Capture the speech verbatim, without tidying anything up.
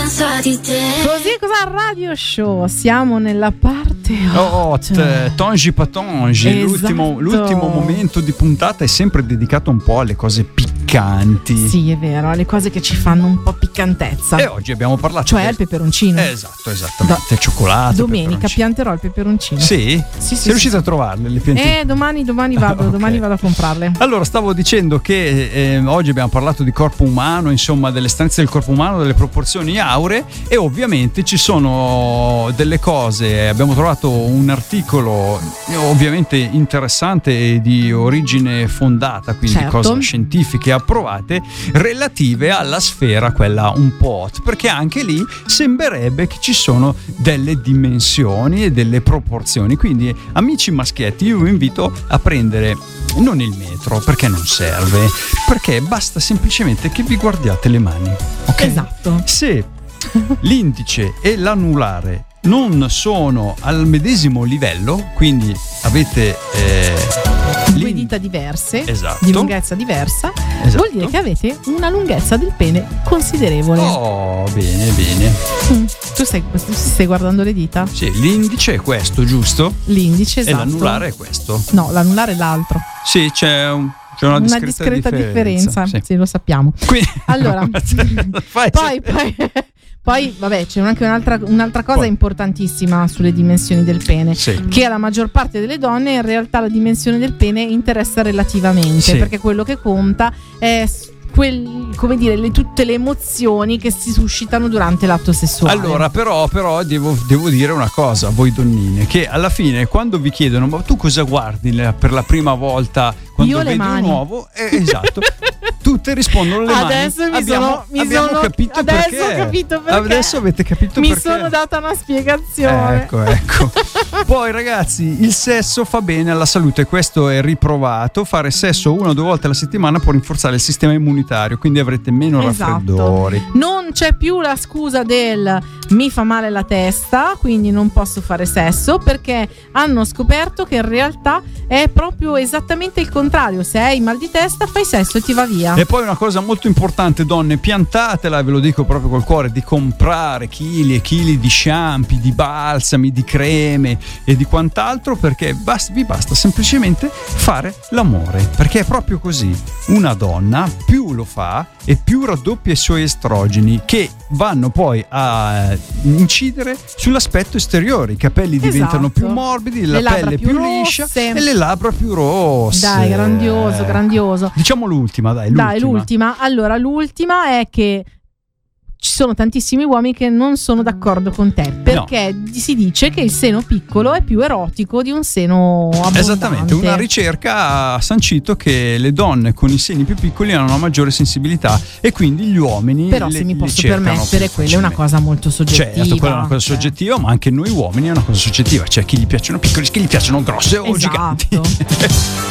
senza di te. Così cosa radio show? Siamo nella parte hot, Tongi Patongi. Esatto. L'ultimo, l'ultimo momento di puntata è sempre dedicato un po' alle cose piccanti. Sì, è vero, alle cose che ci fanno un po' piccantezza. E oggi abbiamo parlato, cioè del... il peperoncino. Esatto, esattamente. Do- Cioccolato. Domenica pianterò il peperoncino. Sì? Sì, sì. Sei riuscita sì. a trovarle le piantine? Eh, domani, domani vado, Okay. domani vado a comprarle. Allora, stavo dicendo che eh, oggi abbiamo parlato di corpo umano, insomma, delle stranezze del corpo umano, delle proporzioni auree, e ovviamente ci sono delle cose. Abbiamo trovato un articolo ovviamente interessante e di origine fondata, quindi certo. cose scientifiche approvate, relative alla sfera, quella un po' hot, perché anche lì sembrerebbe che ci sono delle dimensioni e delle proporzioni. Quindi, amici maschietti, io vi invito a prendere non il metro, perché non serve, perché basta semplicemente che vi guardiate le mani, ok? Esatto. Se l'indice e l'anulare non sono al medesimo livello, quindi avete eh, due dita diverse, esatto. di lunghezza diversa, Esatto. vuol dire che avete una lunghezza del pene considerevole. Oh, bene, bene. Mm. Tu stai, stai guardando le dita? Sì, l'indice è questo, giusto? L'indice, esatto. E l'anulare è questo. No, l'anulare è l'altro. Sì, c'è un C'è una discreta, una discreta differenza, differenza. Sì. sì, lo sappiamo. Quindi, allora, fai poi, poi, poi, vabbè, c'è anche un'altra, un'altra cosa poi. importantissima sulle dimensioni del pene, sì. che alla maggior parte delle donne in realtà la dimensione del pene interessa relativamente, sì. perché quello che conta è quel, come dire, le, tutte le emozioni che si suscitano durante l'atto sessuale. Allora, però, però devo, devo dire una cosa a voi donnine, che alla fine quando vi chiedono ma tu cosa guardi per la prima volta quando Io le vedi mani. un uovo, eh, esatto, tutte rispondono le adesso mani. Mi abbiamo sono, mi abbiamo sono, capito adesso perché. ho capito perché. Adesso avete capito mi perché. Mi sono data una spiegazione. Ecco, ecco. Poi ragazzi, il sesso fa bene alla salute, questo è riprovato. Fare sesso una o due volte alla settimana può rinforzare il sistema immunitario, quindi avrete meno esatto. raffreddori. Non c'è più la scusa del mi fa male la testa, quindi non posso fare sesso, perché hanno scoperto che in realtà è proprio esattamente il contrario. Se hai mal di testa, fai sesso e ti va via. E poi una cosa molto importante, donne, piantatela, ve lo dico proprio col cuore, di comprare chili e chili di shampoo, di balsami, di creme e di quant'altro, perché basta, vi basta semplicemente fare l'amore, perché è proprio così. Una donna più lo fa e più raddoppia i suoi estrogeni, che vanno poi a incidere sull'aspetto esteriore. I capelli diventano esatto. più morbidi, la le pelle più, più rosse. liscia e le labbra più rosse. Dai, grandioso, grandioso. Diciamo l'ultima, dai, l'ultima. Dai, l'ultima. Allora, l'ultima è che ci sono tantissimi uomini che non sono d'accordo con te, perché no. si dice che il seno piccolo è più erotico di un seno abbondante. Esattamente, una ricerca ha sancito che le donne con i seni più piccoli hanno una maggiore sensibilità e quindi gli uomini però le, se mi posso le permettere, quella è una cosa molto soggettiva. Certo, quella è una cosa soggettiva, cioè. Ma anche noi uomini è una cosa soggettiva, cioè chi gli piacciono piccoli, chi gli piacciono grosse o esatto. giganti.